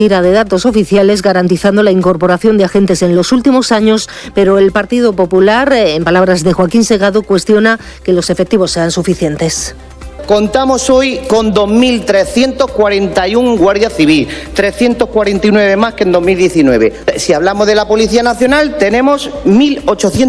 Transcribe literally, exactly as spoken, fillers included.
Tira de datos oficiales garantizando la incorporación de agentes en los últimos años, pero el Partido Popular, en palabras de Joaquín Segado, cuestiona que los efectivos sean suficientes. Contamos hoy con dos mil trescientos cuarenta y uno guardias civiles, trescientos cuarenta y nueve más que en dos mil diecinueve. Si hablamos de la Policía Nacional, tenemos mil ochocientos